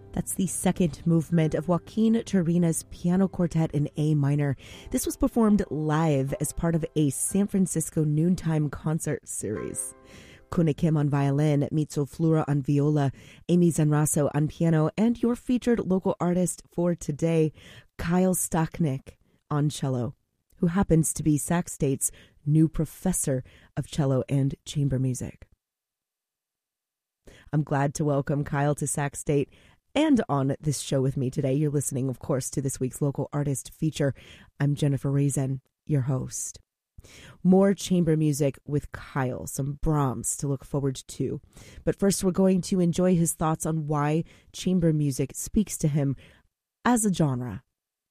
That's the second movement of Joaquin Turina's Piano Quartet in A minor. This was performed live as part of a San Francisco noontime concert series. Kune Kim on violin, Mitsu Flura on viola, Amy Zanraso on piano, and your featured local artist for today, Kyle Stachnik on cello, who happens to be Sac State's new professor of cello and chamber music. I'm glad to welcome Kyle to Sac State and on this show with me today. You're listening, of course, to this week's local artist feature. I'm Jennifer Reason, your host. More chamber music with Kyle, some Brahms to look forward to. But first, we're going to enjoy his thoughts on why chamber music speaks to him as a genre.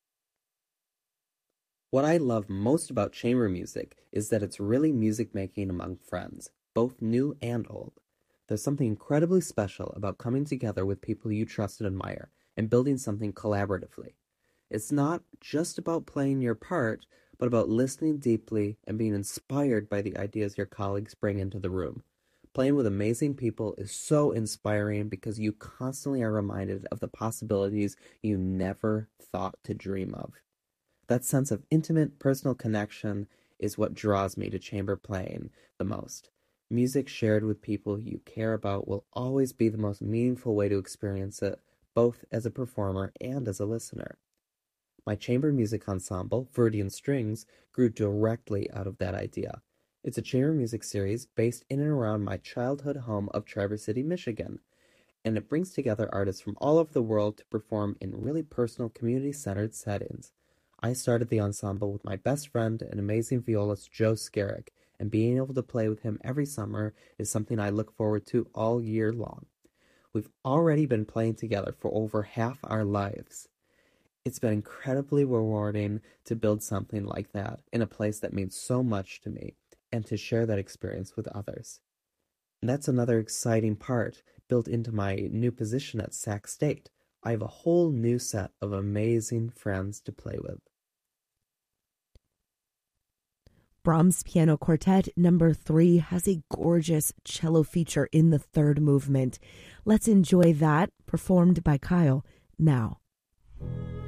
What I love most about chamber music is that it's really music making among friends, both new and old. There's something incredibly special about coming together with people you trust and admire and building something collaboratively. It's not just about playing your part, but about listening deeply and being inspired by the ideas your colleagues bring into the room. Playing with amazing people is so inspiring because you constantly are reminded of the possibilities you never thought to dream of. That sense of intimate, personal connection is what draws me to chamber playing the most. Music shared with people you care about will always be the most meaningful way to experience it, both as a performer and as a listener. My chamber music ensemble, Viridian Strings, grew directly out of that idea. It's a chamber music series based in and around my childhood home of Traverse City, Michigan, and it brings together artists from all over the world to perform in really personal, community-centered settings. I started the ensemble with my best friend and amazing violist Joe Skerrick, and being able to play with him every summer is something I look forward to all year long. We've already been playing together for over half our lives. It's been incredibly rewarding to build something like that in a place that means so much to me and to share that experience with others. And that's another exciting part built into my new position at Sac State. I have a whole new set of amazing friends to play with. Brahms Piano Quartet No. 3 has a gorgeous cello feature in the third movement. Let's enjoy that, performed by Kyle now.